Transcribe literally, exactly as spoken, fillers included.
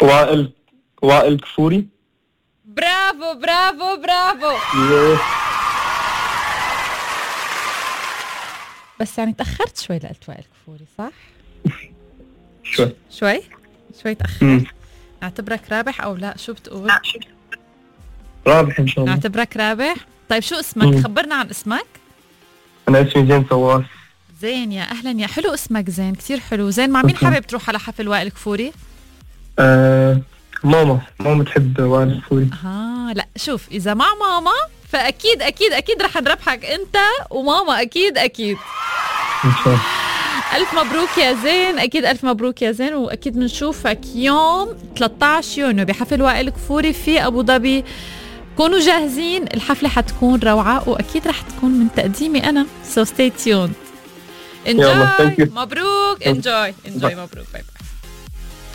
وائل وائل كفوري. برافو برافو برافو. بس يعني تأخرت شوي لقلت وائل كفوري صح؟ شوي شوي شوي تأخرت. نعتبرك رابح أو لا؟ شو بتقول؟ رابح إن شاء الله. نعتبرك رابح. طيب شو اسمك؟ مم. خبرنا عن اسمك. أنا اسمي زين فواز. زين يا أهلا يا حلو اسمك زين كتير حلو. زين مع مين حابب تروح على حفل وائل كفوري؟ آه ماما ماما تحب وائل كفوري. اه لا شوف إذا مع ماما فأكيد أكيد أكيد رح نربحك أنت وماما أكيد أكيد إن شاء الله. ألف مبروك يا زين. أكيد ألف مبروك يا زين. وأكيد بنشوفك يوم ثلاثة عشر يونيو بحفل وائل كفوري في أبو ظبي. كونوا جاهزين الحفلة حتكون روعة وأكيد رح تكون من تقديمي أنا. so stay tuned. enjoy. مبروك enjoy enjoy. مبروك. باي باي.